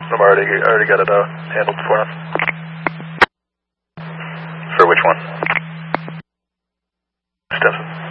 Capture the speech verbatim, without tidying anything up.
I've already, already got it uh, handled before now. For which one? Stetson.